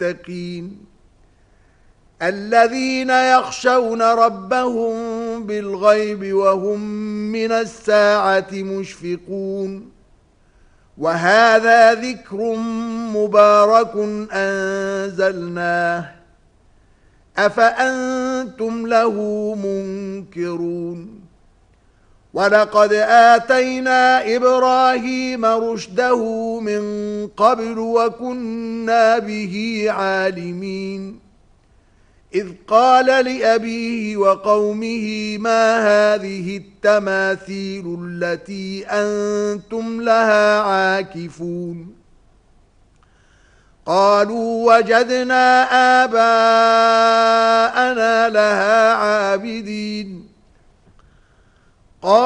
للمتقين الذين يخشون ربهم بالغيب وهم من الساعة مشفقون وهذا ذكر مبارك أنزلناه أفأنتم له منكرون ولقد آتينا إبراهيم رشده من قبل وكنا به عالمين إذ قال لأبيه وقومه ما هذه التماثيل التي أنتم لها عاكفون قالوا وجدنا آباءنا لها عابدين